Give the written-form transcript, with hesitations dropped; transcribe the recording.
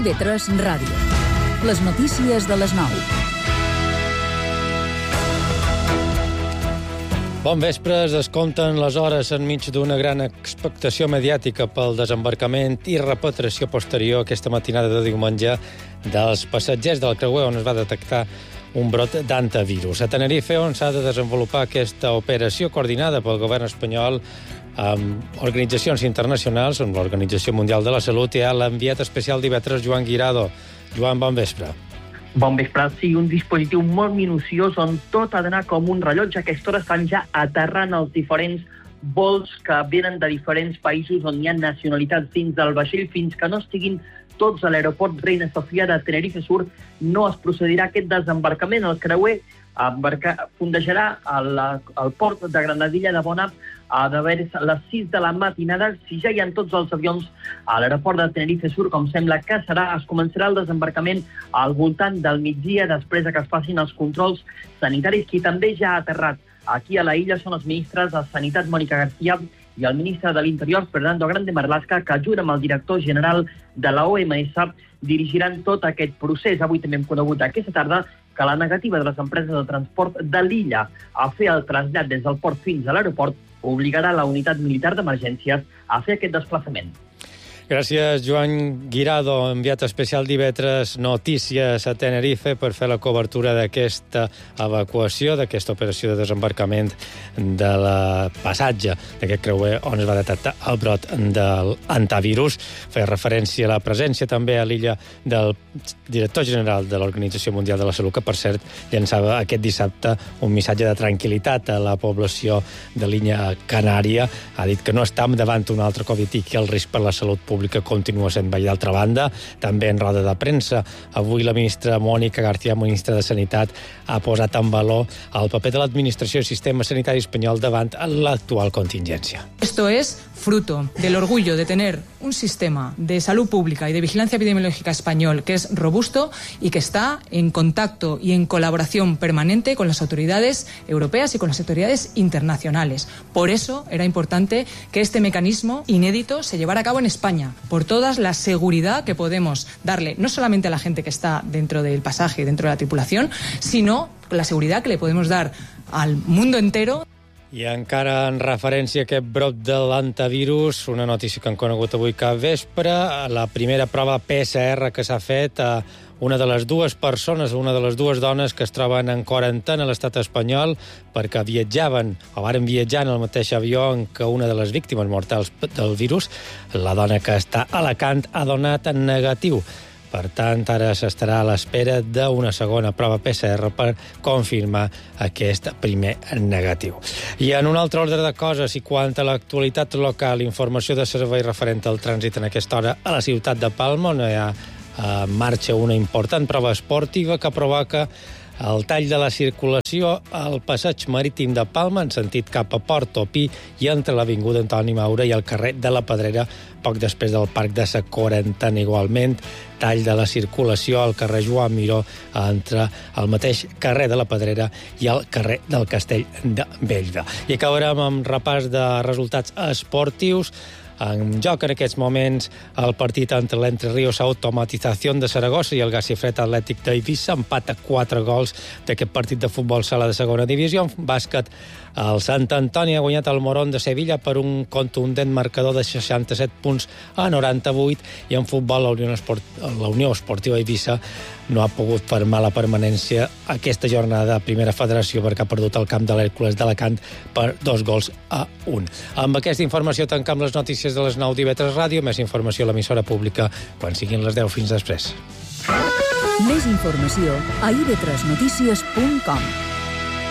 IB3 Ràdio. Les notícies de les 9. Bon vespre, es compten les hores enmig d'una gran expectació mediàtica pel desembarcament i repatriació posterior aquesta matinada de diumenge dels passatgers del creuer on es va detectar un brot d'antivirus. A Tenerife, on s'ha de desenvolupar aquesta operació coordinada pel govern espanyol amb organitzacions internacionals, amb l'Organització Mundial de la Salut, i a l'enviat especial d'IB3, Joan Guirado. Joan, bon vespre. Bon vespre. Sí, un dispositiu molt minuciós on tot ha d'anar com un rellotge. A aquesta hora estan ja aterrant els diferents vols que venen de diferents països on hi ha nacionalitats dins del vaixell. Fins que no estiguin tots a l'aeroport Reina Sofia de Tenerife Sur, no es procedirà a aquest desembarcament. El creuer fondejarà al port de Granadilla de Bonap a d'haver a les 6 de la matinada. Si ja hi ha tots els avions a l'aeroport de Tenerife Sur, com sembla que serà, es començarà el desembarcament al voltant del migdia, després que es facin els controls sanitaris. Qui també ja ha aterrat aquí a la illa són els ministres de Sanitat, Mònica García, i el ministre de l'Interior, Fernando Grande Marlaska, que junt amb el director general de la OMS dirigiran tot aquest procés. Avui també hem conegut aquesta tarda que la negativa de les empreses de transport de l'illa a fer el trasllat des del port fins a l'aeroport obligarà la unitat militar d'emergències a fer aquest desplaçament. Gràcies, Joan Guirado, enviat especial d'IB3 Notícies a Tenerife, per fer la cobertura d'aquesta evacuació, d'aquesta operació de desembarcament de la passatge d'aquest creuer on es va detectar el brot de l'antivirus. Feia referència a la presència també a l'illa del director general de l'Organització Mundial de la Salut, que, per cert, llançava aquest dissabte un missatge de tranquil·litat a la població de l'illa Canària. Ha dit que no estem davant un altre Covid i que el risc per la salut pública continua sent baix. D'altra banda, també en roda de premsa, avui la ministra Mònica García, ministra de Sanitat, ha posat en valor el paper de l'administració i sistema sanitari espanyol davant l'actual contingència. Esto es fruto del orgullo de tener un sistema de salud pública y de vigilancia epidemiológica español que es robusto y que está en contacto y en colaboración permanente con las autoridades europeas y con las autoridades internacionales. Por eso era importante que este mecanismo inédito se llevara a cabo en España, por toda la seguridad que podemos darle no solamente a la gente que está dentro del pasaje, dentro de la tripulación, sino la seguridad que le podemos dar al mundo entero. I encara en referència a aquest brot de l'antivirus, una notícia que han conegut avui cap vespre, la primera prova PCR que s'ha fet a una de les dues persones, una de les dues dones que es troben en quarantena a l'estat espanyol perquè viatjaven o varen viatjar en el mateix avió en què una de les víctimes mortals del virus, la dona que està a Alacant, ha donat negatiu. Per tant, ara s'estarà a l'espera d'una segona prova PCR per confirmar aquest primer negatiu. I en un altre ordre de coses, i quant a l'actualitat local, informació de servei referent al trànsit en aquesta hora a la ciutat de Palma, on hi ha en marxa una important prova esportiva que provoca el tall de la circulació al passeig marítim de Palma en sentit cap a Port Topí i entre l'avinguda Antoni Maura i el carrer de la Pedrera, poc després del Parc de la Quarantena. Igualment, tall de la circulació al carrer Joan Miró entre el mateix carrer de la Pedrera i el carrer del Castell de Bellver. I acabarem amb repàs de resultats esportius. En joc en aquests moments el partit entre l'Entre Ríos Automatización de Saragossa i el Gacifret Atlètic d'Eivissa, empat a 4 gols d'aquest partit de futbol sala de segona divisió. En bàsquet, el Sant Antoni ha guanyat el Morón de Sevilla per un contundent marcador de 67 punts a 98 i en futbol la Unió Esportiva Eivissa no ha pogut firmar la permanència aquesta jornada a Primera Federació perquè ha perdut el camp de l'Hèrcules d'Alacant per 2-1. Amb aquesta informació tancam les notícies de les 9 d'IB3 Ràdio. Més informació a l'emissora pública quan siguin les 10. Fins després. Més informació a ib3notícies.com.